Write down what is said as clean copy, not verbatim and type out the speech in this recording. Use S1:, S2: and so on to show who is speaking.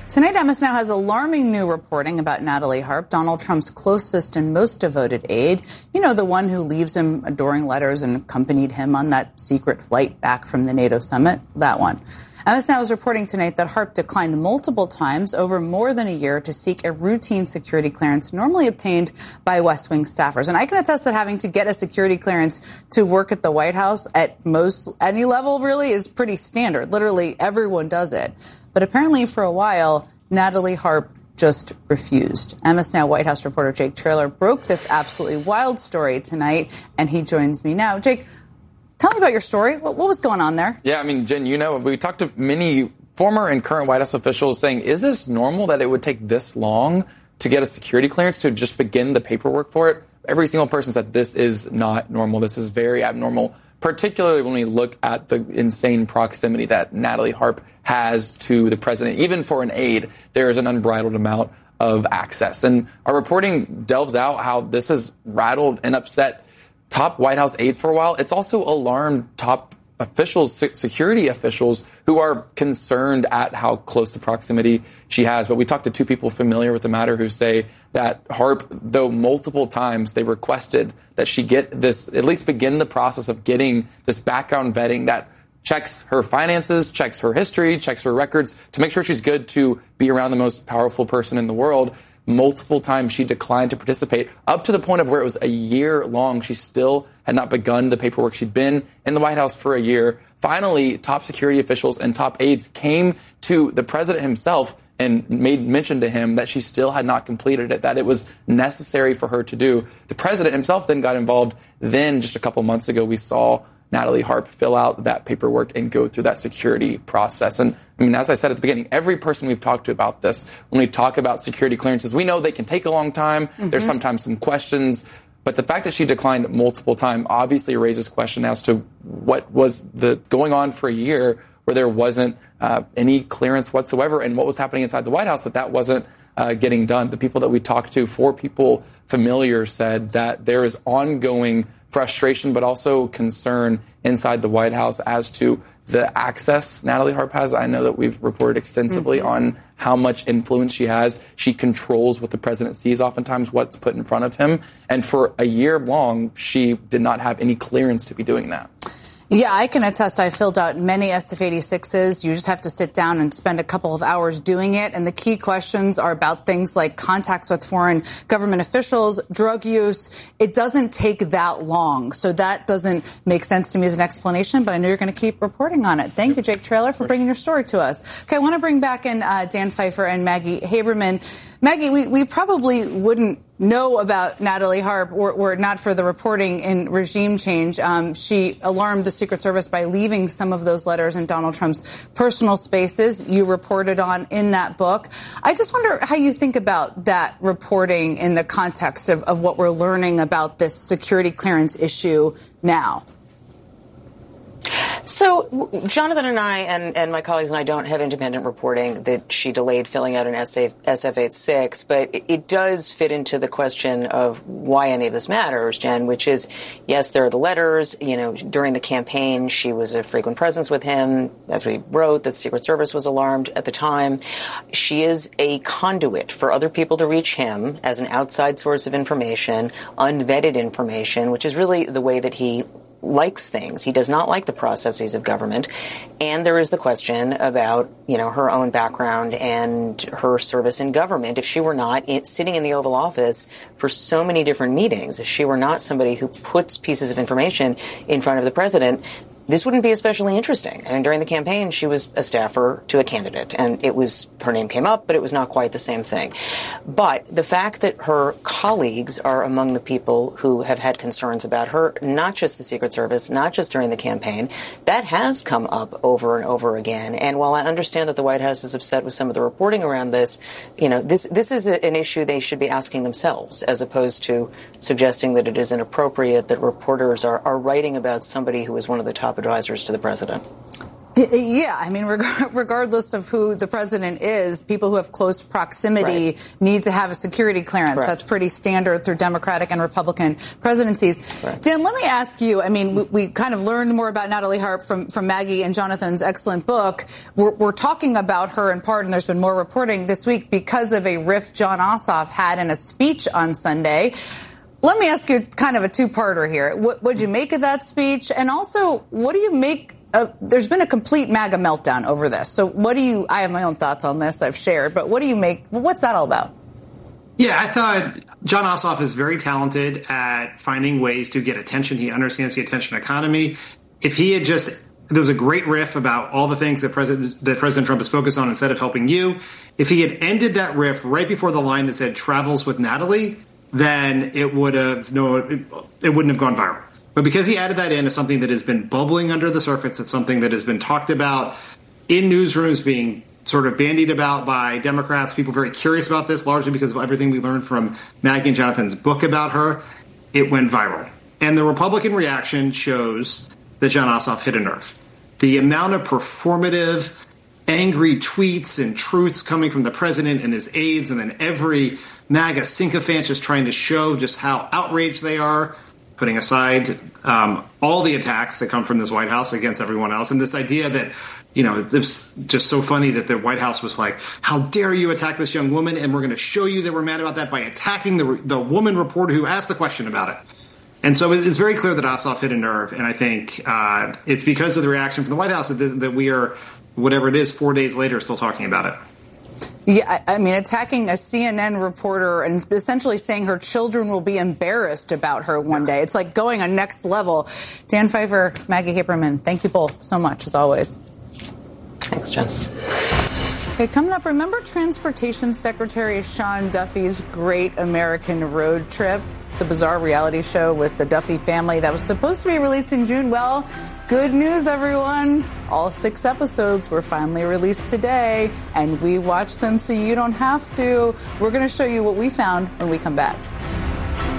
S1: Tonight, MS Now has alarming new reporting about Natalie Harp, Donald Trump's closest and most devoted aide. You know, the one who leaves him adoring letters and accompanied him on that secret flight back from the NATO summit. That one. MS Now is reporting tonight that Harp declined multiple times over more than a year to seek a routine security clearance normally obtained by West Wing staffers. And I can attest that having to get a security clearance to work at the White House at any level really is pretty standard. Literally everyone does it. But apparently for a while, Natalie Harp just refused. MS Now White House reporter Jake Traylor broke this absolutely wild story tonight, and he joins me now. Jake, tell me about your story. What was going on there?
S2: Yeah, I mean, Jen, you know, we talked to many former and current White House officials saying, is this normal that it would take this long to get a security clearance to just begin the paperwork for it? Every single person said this is not normal. This is very abnormal, particularly when we look at the insane proximity that Natalie Harp has to the president. Even for an aide, there is an unbridled amount of access. And our reporting delves out how this has rattled and upset top White House aides for a while. It's also alarmed top officials, security officials, who are concerned at how close the proximity she has. But we talked to two people familiar with the matter who say that Harp, though multiple times they requested that she get this, at least begin the process of getting this background vetting that checks her finances, checks her history, checks her records to make sure she's good to be around the most powerful person in the world. Multiple times she declined to participate, up to the point of where it was a year long. She still had not begun the paperwork. She'd been in the White House for a year. Finally, top security officials and top aides came to the president himself and made mention to him that she still had not completed it, that it was necessary for her to do. The president himself then got involved. Then, just a couple months ago, we saw Natalie Harp fill out that paperwork and go through that security process. And I mean, as I said at the beginning, every person we've talked to about this, when we talk about security clearances, we know they can take a long time. Mm-hmm. There's sometimes some questions. But the fact that she declined multiple times obviously raises question as to what was the going on for a year where there wasn't any clearance whatsoever, and what was happening inside the White House that wasn't getting done. The people that we talked to, 4 people familiar, said that there is ongoing frustration, but also concern inside the White House as to the access Natalie Harp has. I know that we've reported extensively on how much influence she has. She controls what the president sees, oftentimes what's put in front of him. And for a year long, she did not have any clearance to be doing that.
S1: Yeah, I can attest. I filled out many SF-86s. You just have to sit down and spend a couple of hours doing it. And the key questions are about things like contacts with foreign government officials, drug use. It doesn't take that long. So that doesn't make sense to me as an explanation, but I know you're going to keep reporting on it. Thank you, Jake Traylor, for bringing your story to us. Okay, I want to bring back in Dan Pfeiffer and Maggie Haberman. Maggie, we probably wouldn't know about Natalie Harp were it not for the reporting in Regime Change. She alarmed the Secret Service by leaving some of those letters in Donald Trump's personal spaces. You reported on in that book. I just wonder how you think about that reporting in the context of what we're learning about this security clearance issue now.
S3: So Jonathan and I and my colleagues and I don't have independent reporting that she delayed filling out an SF-86, but it does fit into the question of why any of this matters, Jen, which is, yes, there are the letters. You know, during the campaign, she was a frequent presence with him. As we wrote, the Secret Service was alarmed at the time. She is a conduit for other people to reach him as an outside source of information, unvetted information, which is really the way that he likes things. He does not like the processes of government. And there is the question about, you know, her own background and her service in government. If she were not sitting in the Oval Office for so many different meetings, if she were not somebody who puts pieces of information in front of the president, this wouldn't be especially interesting. I mean, during the campaign, she was a staffer to a candidate, and her name came up, but it was not quite the same thing. But the fact that her colleagues are among the people who have had concerns about her, not just the Secret Service, not just during the campaign, that has come up over and over again. And while I understand that the White House is upset with some of the reporting around this, you know, this is an issue they should be asking themselves, as opposed to suggesting that it is inappropriate that reporters are writing about somebody who is one of the top advisors to the president.
S1: Yeah, I mean, regardless of who the president is, people who have close proximity need to have a security clearance. That's pretty standard through Democratic and Republican presidencies. Dan, let me ask you, I mean, we kind of learned more about Natalie Harp from Maggie and Jonathan's excellent book. We're talking about her in part, and there's been more reporting this week because of a riff Jon Ossoff had in a speech on Sunday. Let me ask you kind of a two-parter here. What'd you make of that speech? And also, what do you make there's been a complete MAGA meltdown over this. So I have my own thoughts on this I've shared, but what's that all about?
S4: Yeah, I thought Jon Ossoff is very talented at finding ways to get attention. He understands the attention economy. If he had there was a great riff about all the things that President Trump is focused on instead of helping you. If he had ended that riff right before the line that said travels with Natalie, then it wouldn't have gone viral. But because he added that in as something that has been bubbling under the surface, it's something that has been talked about in newsrooms, being sort of bandied about by Democrats, people very curious about this, largely because of everything we learned from Maggie and Jonathan's book about her, it went viral. And the Republican reaction shows that Jon Ossoff hit a nerve. The amount of performative, angry tweets and truths coming from the president and his aides, and then every MAGA sycophant just trying to show just how outraged they are, putting aside all the attacks that come from this White House against everyone else. And this idea that, it's just so funny that the White House was like, how dare you attack this young woman? And we're going to show you that we're mad about that by attacking the woman reporter who asked the question about it. And so it's very clear that Ossoff hit a nerve. And I think it's because of the reaction from the White House that we are, whatever it is, 4 days later, still talking about it.
S1: Yeah, I mean, attacking a CNN reporter and essentially saying her children will be embarrassed about her one day. It's like going a next level. Dan Pfeiffer, Maggie Haberman, thank you both so much, as always.
S3: Thanks, Jen.
S1: Okay, coming up, remember Transportation Secretary Sean Duffy's Great American Road Trip? The bizarre reality show with the Duffy family that was supposed to be released in June. Well, good news, everyone. All 6 episodes were finally released today, and we watched them so you don't have to. We're going to show you what we found when we come back.